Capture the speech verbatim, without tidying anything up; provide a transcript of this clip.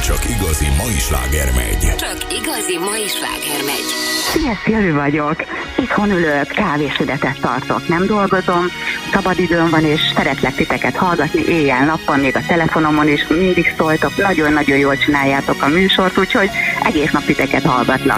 csak igazi mai sláger megy. Csak igazi mai sláger megy. Szia, Jövő vagyok. Itthon ülök, kávésületet tartok, nem dolgozom, szabadidőm van, és szeretlek titeket hallgatni éjjel-nappal, még a telefonomon is mindig szóltok, nagyon-nagyon jól csináljátok a műsort, úgyhogy egész nap titeket hallgatlak.